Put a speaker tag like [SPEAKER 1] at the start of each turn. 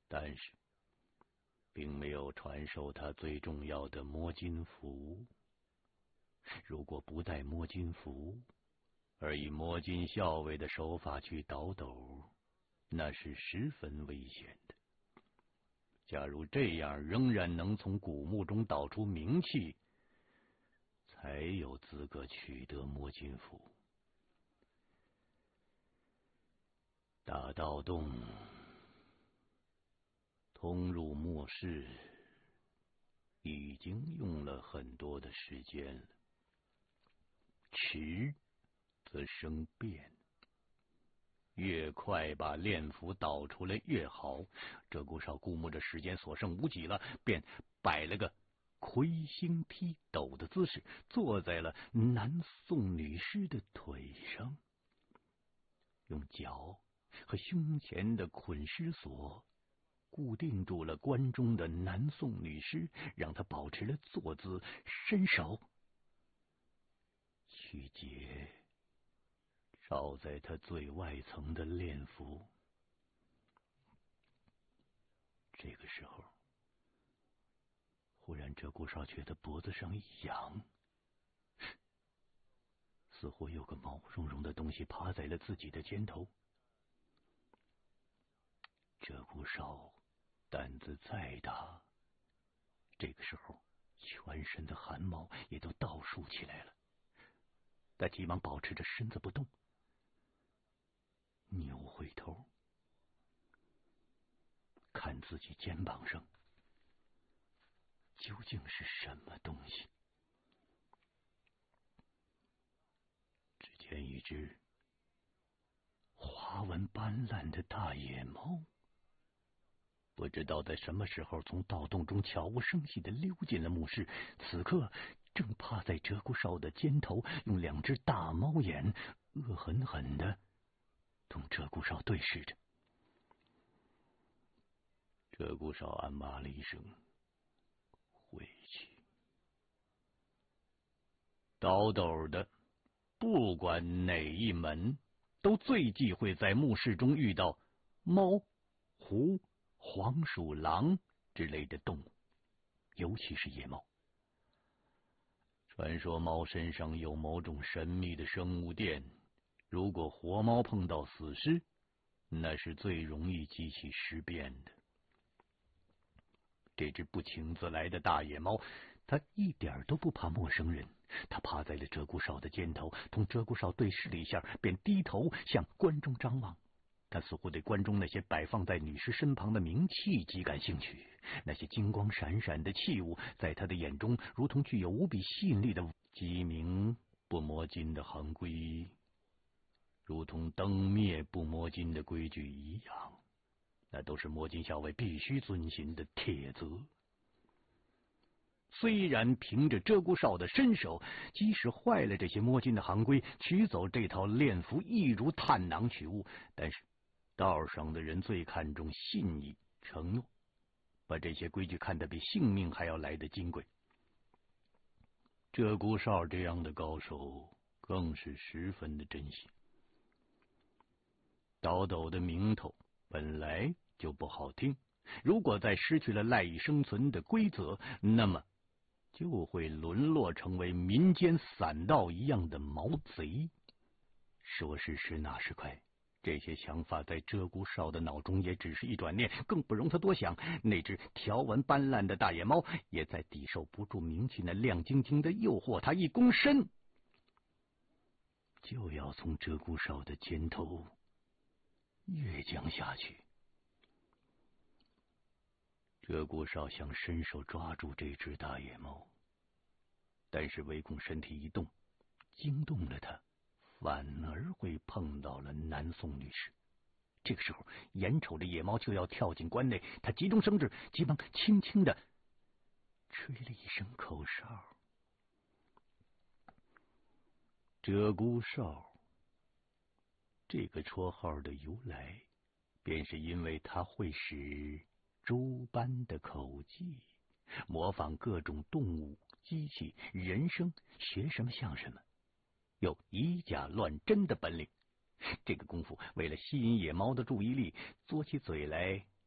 [SPEAKER 1] 但是并没有传授他最重要的摸金符。如果不带摸金符，而以摸金校尉的手法去倒斗，那是十分危险的。假如这样仍然能从古墓中导出冥气，才有资格取得摸金符。大盗洞通入墓室已经用了很多的时间了，迟则生变，越快把炼符导出来越好。鹧鸪哨顾摸着时间所剩无几了，便摆了个魁星踢斗的姿势，坐在了南宋女尸的腿上，用脚和胸前的捆尸索固定住了关中的南宋女尸，让她保持了坐姿，伸手去解罩在她最外层的炼符。这个时候，忽然鹧鸪哨觉得脖子上一痒，似乎有个毛茸茸的东西趴在了自己的肩头。鹧鸪哨胆子再大，这个时候全身的汗毛也都倒竖起来了。他急忙保持着身子不动，扭回头看自己肩膀上究竟是什么东西。只见一只花纹斑斓的大野猫，不知道在什么时候从盗洞中悄无声息地溜进了墓室，此刻正趴在鹧鸪哨的肩头，用两只大猫眼恶狠狠地同鹧鸪哨对视着。鹧鸪哨暗骂了一声，回去。倒斗的不管哪一门，都最忌讳在墓室中遇到猫、狐、黄鼠狼之类的动物，尤其是野猫。传说猫身上有某种神秘的生物电，如果活猫碰到死尸，那是最容易激起尸变的。这只不请自来的大野猫，它一点都不怕陌生人。它趴在了鹧鸪哨的肩头，同鹧鸪哨对视了一下，便低头向关中张望。他似乎对关中那些摆放在女尸身旁的冥器极感兴趣，那些金光闪闪的器物在他的眼中如同具有无比吸引力的鸡鸣不摸金的行规，如同灯灭不摸金的规矩一样，那都是摸金校尉必须遵循的铁则。虽然凭着鹧鸪哨的身手，即使坏了这些摸金的行规，取走这套炼符易如探囊取物，但是道上的人最看重信义承诺，把这些规矩看得比性命还要来得金贵。鹧鸪哨这样的高手更是十分的珍惜。倒斗的名头本来就不好听，如果再失去了赖以生存的规则，那么就会沦落成为民间散盗一样的毛贼。说时迟，那时快，这些想法在鹧鸪哨的脑中也只是一转念，更不容他多想。那只条纹斑斓的大野猫也在抵受不住冥器那亮晶晶的诱惑，他一躬身就要从鹧鸪哨的肩头跃降下去。鹧鸪哨想伸手抓住这只大野猫，但是唯恐身体一动惊动了他，反而会碰到了南宋女士。这个时候眼瞅着野猫就要跳进关内，他急中生智，急忙轻轻地吹了一声口哨。鹧鸪哨这个绰号的由来，便是因为他会使诸般的口技，模仿各种动物、机器、人声，学什么像什么，有以假乱真的本领。这个功夫为了吸引野猫的注意力，嘬起嘴来